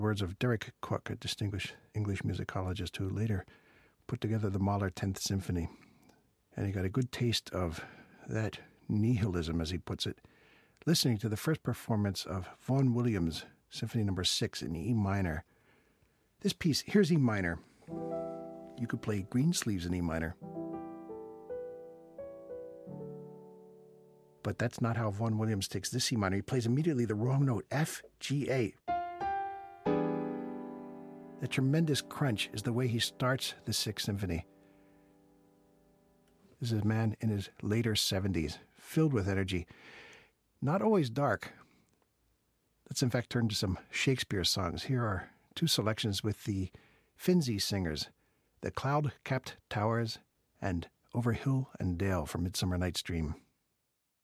Words of Derek Cook, a distinguished English musicologist who later put together the Mahler 10th Symphony. And he got a good taste of that nihilism, as he puts it, listening to the first performance of Vaughan Williams' Symphony No. 6 in E minor. This piece, here's E minor. You could play Greensleeves in E minor. But that's not how Vaughan Williams takes this E minor. He plays immediately the wrong note, F, G, A. The tremendous crunch is the way he starts the Sixth Symphony. This is a man in his later 70s, filled with energy. Not always dark. Let's in fact turn to some Shakespeare songs. Here are two selections with the Finzi singers, The Cloud-Capped Towers and Over Hill and Dale from Midsummer Night's Dream.